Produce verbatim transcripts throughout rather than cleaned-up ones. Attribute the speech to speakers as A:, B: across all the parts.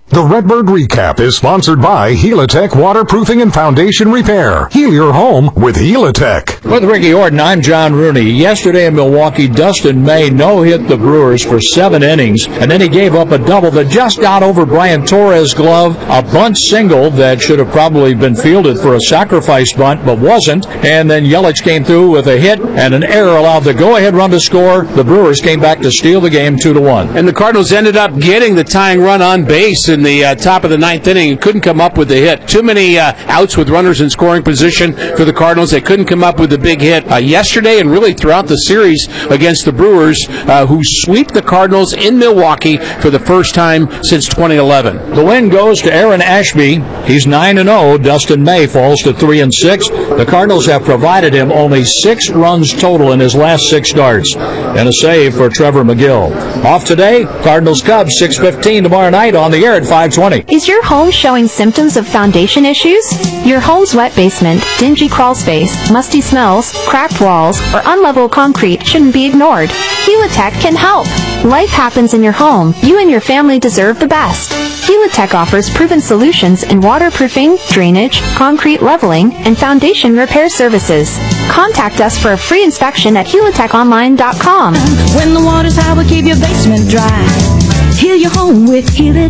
A: The Redbird Recap is sponsored by Helitech Waterproofing and Foundation Repair. Heal your home with Helitech.
B: With Ricky Orton, I'm John Rooney. Yesterday in Milwaukee, Dustin May no-hit the Brewers for seven innings, and then he gave up a double that just got over Brian Torres' glove, a bunt single that should have probably been fielded for a sacrifice bunt, but wasn't, and then Yelich came through with a hit, and an error allowed the go-ahead run to score. The Brewers came back to steal the game two to one.
C: And the Cardinals ended up getting the tying run on base in the uh, top of the ninth inning and couldn't come up with the hit. Too many uh, outs with runners in scoring position for the Cardinals. They couldn't come up with the big hit uh, yesterday and really throughout the series against the Brewers, uh, who sweep the Cardinals in Milwaukee for the first time since twenty eleven.
B: The win goes to Aaron Ashby. He's nine and oh. Dustin May falls to three and six. The Cardinals have provided him only six runs total in his last six starts, and a save for Trevor McGill. Off today, Cardinals-Cubs, six fifteen tomorrow night on the air at five twenty.
D: Is your home showing symptoms of foundation issues? Your home's wet basement, dingy crawl space, musty smells, cracked walls, or unlevel concrete shouldn't be ignored. Helitech can help. Life happens in your home. You and your family deserve the best. Helitech offers proven solutions in waterproofing, drainage, concrete leveling, and foundation repair services. Contact us for a free inspection at helitech online dot com.
E: When the water's high, we'll keep your basement dry. Heal your home with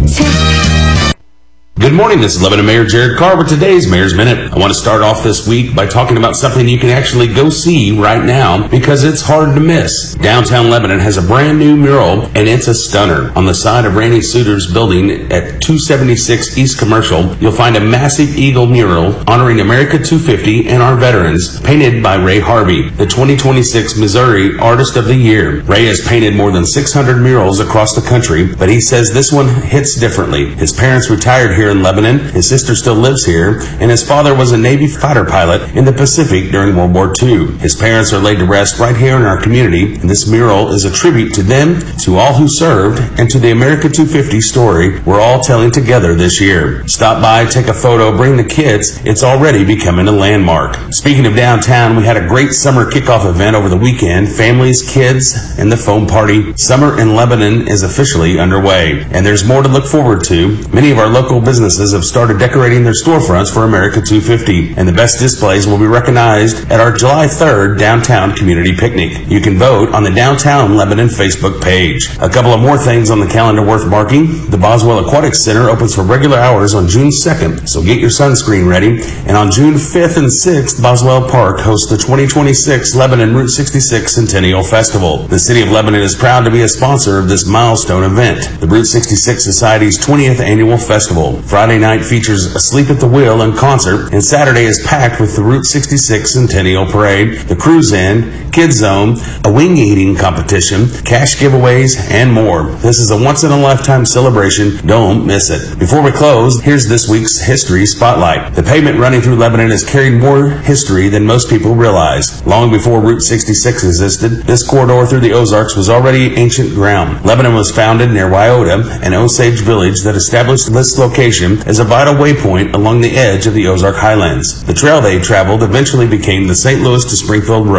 E: Helitech.
F: Good morning, this is Lebanon Mayor Jared Carr with today's Mayor's Minute. I want to start off this week by talking about something you can actually go see right now because it's hard to miss. Downtown Lebanon has a brand new mural and it's a stunner. On the side of Randy Suter's building at two seventy-six East Commercial, you'll find a massive eagle mural honoring America two fifty and our veterans, painted by Ray Harvey, the twenty twenty-six Missouri Artist of the Year. Ray has painted more than six hundred murals across the country, but he says this one hits differently. His parents retired here in Lebanon, his sister still lives here, and his father was a Navy fighter pilot in the Pacific during World War Two. His parents are laid to rest right here in our community, and this mural is a tribute to them, to all who served, and to the America two fifty story we're all telling together this year. Stop by, take a photo, bring the kids. It's already becoming a landmark. Speaking of downtown, we had a great summer kickoff event over the weekend. Families, kids, and the foam party. Summer in Lebanon is officially underway, and there's more to look forward to. Many of our local businesses have started decorating their storefronts for America two fifty, and the best displays will be recognized at our July third Downtown Community Picnic. You can vote on the Downtown Lebanon Facebook page. A couple of more things on the calendar worth marking. The Boswell Aquatic Center opens for regular hours on June second, so get your sunscreen ready. And on June fifth and sixth, Boswell Park hosts the twenty twenty-six Lebanon Route sixty-six Centennial Festival. The City of Lebanon is proud to be a sponsor of this milestone event, the Route sixty-six Society's twentieth Annual Festival. Friday night features Asleep at the Wheel and concert, and Saturday is packed with the Route sixty-six Centennial Parade, the Cruise In, Kids Zone, a wing eating competition, cash giveaways, and more. This is a once-in-a-lifetime celebration. Don't miss it. Before we close, here's this week's History Spotlight. The pavement running through Lebanon has carried more history than most people realize. Long before Route sixty-six existed, this corridor through the Ozarks was already ancient ground. Lebanon was founded near Wyoda, an Osage village that established this location as a vital waypoint along the edge of the Ozark Highlands. The trail they traveled eventually became the Saint Louis to Springfield Road.